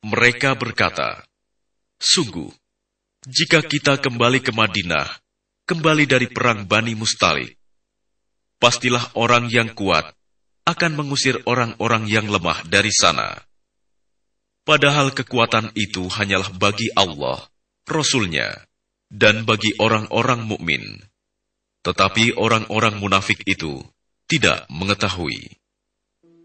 Mereka berkata, "Sungguh, jika kita kembali ke Madinah, kembali dari perang Bani Mustalik, pastilah orang yang kuat akan mengusir orang-orang yang lemah dari sana. Padahal kekuatan itu hanyalah bagi Allah, Rasul-Nya, dan bagi orang-orang mukmin. Tetapi orang-orang munafik itu tidak mengetahui."